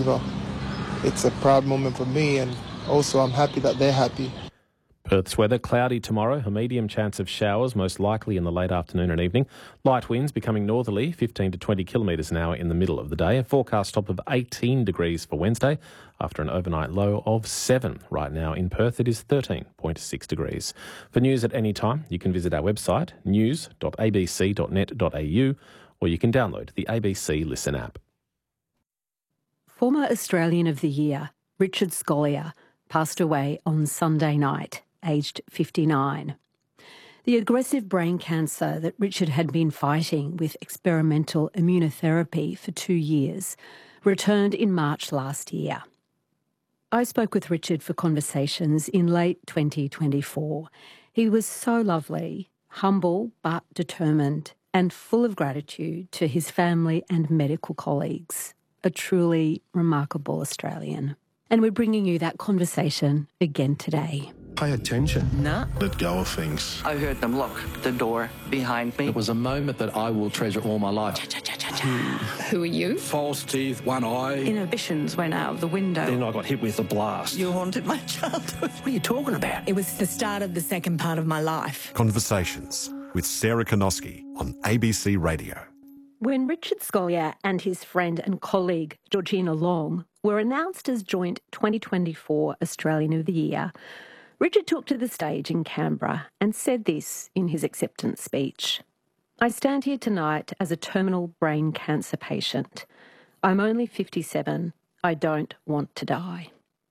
It's a proud moment for me, and also I'm happy that they're happy. Perth's weather, cloudy tomorrow, a medium chance of showers, most likely in the late afternoon and evening. Light winds becoming northerly, 15 to 20 kilometres an hour in the middle of the day. A forecast top of 18 degrees for Wednesday, after an overnight low of 7. Right now in Perth, it is 13.6 degrees. For news at any time, you can visit our website, news.abc.net.au, or you can download the ABC Listen app. Former Australian of the Year, Richard Scolyer, passed away on Sunday night, aged 59. The aggressive brain cancer that Richard had been fighting with experimental immunotherapy for 2 years returned in March last year. I spoke with Richard for Conversations in late 2024. He was so lovely, humble but determined, and full of gratitude to his family and medical colleagues. A truly remarkable Australian. And we're bringing you that conversation again today. Pay attention. Nah. Let go of things. I heard them lock the door behind me. It was a moment that I will treasure all my life. Who are you? False teeth, one eye. Inhibitions went out of the window. Then I got hit with a blast. You haunted my childhood. What are you talking about? It was the start of the second part of my life. Conversations with Sarah Konoski on ABC Radio. When Richard Scolyer and his friend and colleague Georgina Long were announced as joint 2024 Australian of the Year, Richard took to the stage in Canberra and said this in his acceptance speech. "I stand here tonight as a terminal brain cancer patient. I'm only 57. I don't want to die."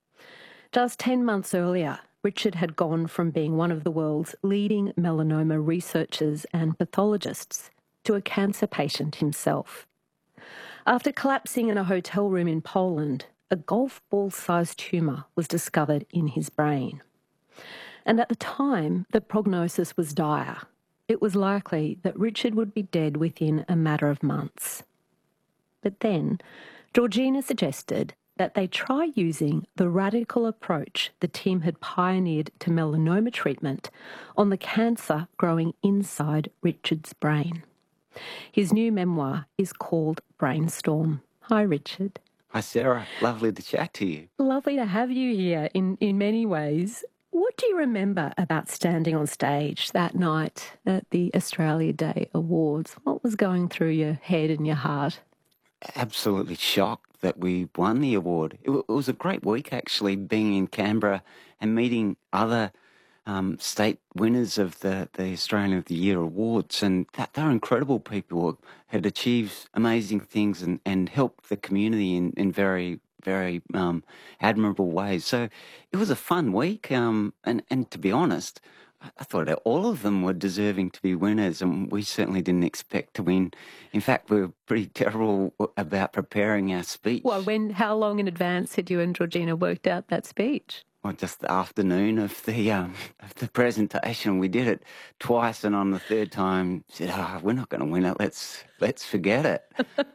Just 10 months earlier, Richard had gone from being one of the world's leading melanoma researchers and pathologists to a cancer patient himself. After collapsing in a hotel room in Poland, a golf ball-sized tumour was discovered in his brain. And at the time, the prognosis was dire. It was likely that Richard would be dead within a matter of months. But then, Georgina suggested that they try using the radical approach the team had pioneered to melanoma treatment on the cancer growing inside Richard's brain. His new memoir is called Brainstorm. Hi, Richard. Hi, Sarah. Lovely to chat to you. Lovely to have you here in many ways. What do you remember about standing on stage that night at the Australia Day Awards? What was going through your head and your heart? Absolutely shocked that we won the award. It was a great week, actually, being in Canberra and meeting other state winners of the Australian of the Year awards, and they're incredible people who had achieved amazing things and helped the community in very, very admirable ways. So it was a fun week, and to be honest, I thought that all of them were deserving to be winners, and we certainly didn't expect to win. In fact, we were pretty terrible about preparing our speech. Well, how long in advance had you and Georgina worked out that speech? Well, just the afternoon of the presentation. We did it twice, and on the third time said, we're not going to win it. Let's forget it.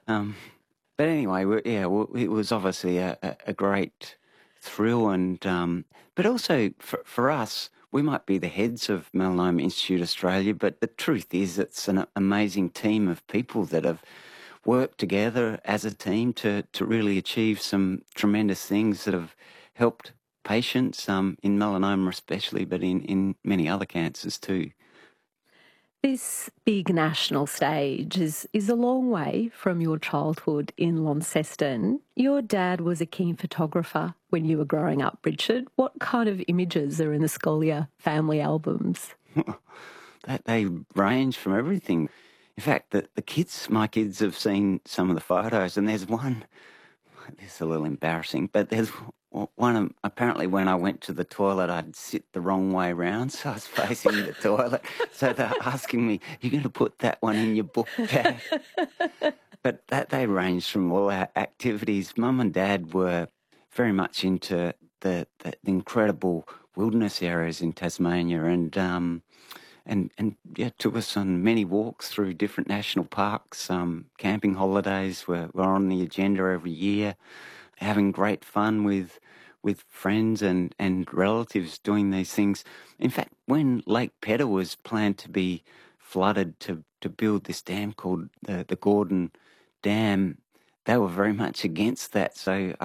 But anyway, it was obviously a great thrill, and but also for us, we might be the heads of Melanoma Institute Australia, but the truth is it's an amazing team of people that have worked together as a team to really achieve some tremendous things that have helped patients, in melanoma especially, but in many other cancers too. This big national stage is a long way from your childhood in Launceston. Your dad was a keen photographer when you were growing up, Richard. What kind of images are in the Scolyer family albums? They range from everything. In fact, my kids have seen some of the photos, and there's one, this is a little embarrassing, but there's one, apparently when I went to the toilet, I'd sit the wrong way round, so I was facing the toilet. So they're asking me, you're going to put that one in your book bag? But they ranged from all our activities. Mum and Dad were very much into the incredible wilderness areas in Tasmania, and took us on many walks through different national parks. Camping holidays were on the agenda every year. Having great fun with friends and relatives doing these things. In fact, when Lake Pedder was planned to be flooded to build this dam called the Gordon Dam, they were very much against that. So